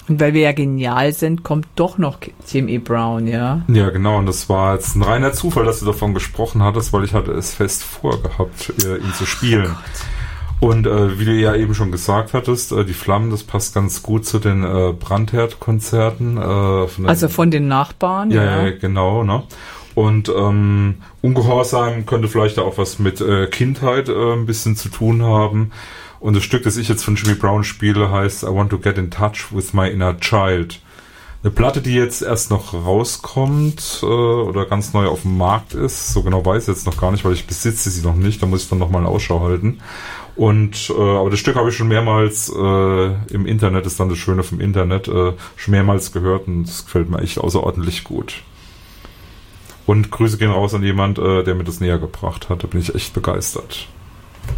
Und weil wir ja genial sind, kommt doch noch Jimmy Brown, ja? Ja, genau. Und das war jetzt ein reiner Zufall, dass du davon gesprochen hattest, weil ich hatte es fest vorgehabt, ihn zu spielen. Und wie du ja eben schon gesagt hattest, die Flammen, das passt ganz gut zu den Brandherd-Konzerten. Von den Nachbarn? Ja, genau, ne? Und Ungehorsam könnte vielleicht auch was mit Kindheit ein bisschen zu tun haben. Und das Stück, das ich jetzt von Jimmy Brown spiele, heißt I Want to Get in Touch with My Inner Child. Eine Platte, die jetzt erst noch rauskommt oder ganz neu auf dem Markt ist. So genau weiß ich jetzt noch gar nicht, weil ich besitze sie noch nicht. Da muss ich dann nochmal eine Ausschau halten. Und aber das Stück habe ich schon mehrmals im Internet, ist dann das Schöne vom Internet, schon mehrmals gehört und das gefällt mir echt außerordentlich gut. Und Grüße gehen raus an jemand, der mir das näher gebracht hat. Da bin ich echt begeistert.